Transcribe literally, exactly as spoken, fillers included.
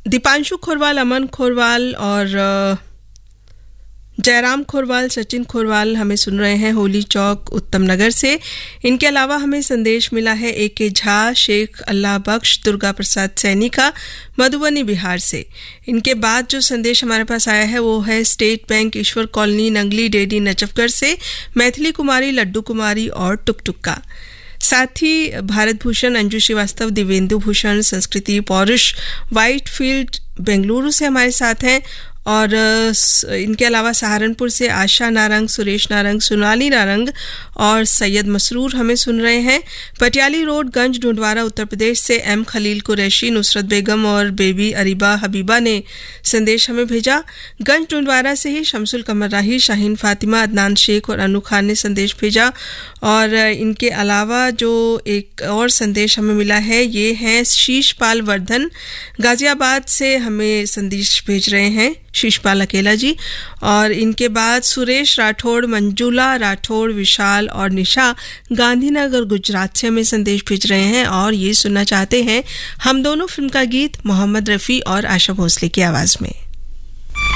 दीपांशु खोरवाल, अमन खोरवाल और जयराम खोरवाल, सचिन खोरवाल हमें सुन रहे हैं होली चौक उत्तम नगर से। इनके अलावा हमें संदेश मिला है ए के झा, शेख अल्लाह बख्श, दुर्गा प्रसाद सैनी का मधुबनी बिहार से। इनके बाद जो संदेश हमारे पास आया है वो है स्टेट बैंक ईश्वर कॉलोनी नंगली डेडी नजफगढ़ से मैथिली कुमारी, लड्डू कुमारी और टुकटुक का। साथ ही भारत भूषण, अंजू श्रीवास्तव, दिवेंदु भूषण, संस्कृति पौरुष व्हाइट फील्ड बेंगलुरु से हमारे साथ हैं। और इनके अलावा सहारनपुर से आशा नारंग, सुरेश नारंग, सोनाली नारंग और सैयद मसरूर हमें सुन रहे हैं। पटियाली रोड गंज ढूंढवारा उत्तर प्रदेश से एम खलील कुरैशी, नुसरत बेगम और बेबी अरीबा हबीबा ने संदेश हमें भेजा। गंज ढूंढवारा से ही शमसुल कमर राही, शाहीन फातिमा, अदनान शेख और अनु खान ने संदेश भेजा। और इनके अलावा जो एक और संदेश हमें मिला है ये है शीशपाल वर्धन, गाजियाबाद से हमें संदेश भेज रहे हैं शीशपाल अकेला जी। और इनके बाद सुरेश राठौड़, मंजुला राठौड़, विशाल और निशा गांधीनगर गुजरात से हमें संदेश भेज रहे हैं और ये सुनना चाहते हैं हम दोनों फिल्म का गीत मोहम्मद रफ़ी और आशा भोसले की आवाज़ में।